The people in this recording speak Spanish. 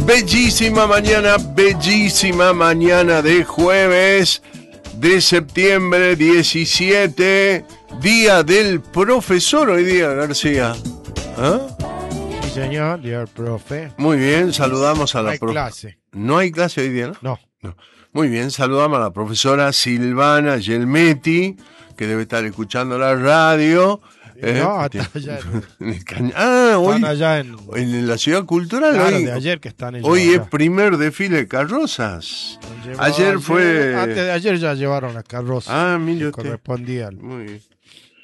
bellísima mañana de jueves de septiembre 17, día del profesor hoy día, García. ¿Ah? Sí, señor, día del profe. Muy bien, saludamos a la profe. No hay clase. ¿No hay clase hoy día, no? No. Muy bien, saludamos a la profesora Silvana Gelmetti, que debe estar escuchando la radio. No, hasta allá. Hoy allá en la ciudad cultural. Claro, hoy, de ayer que están ellos. Hoy allá. Es primer desfile de carrozas. Ayer fue. Antes de ayer ya llevaron la carroza. Mire que usted. correspondía. Muy bien.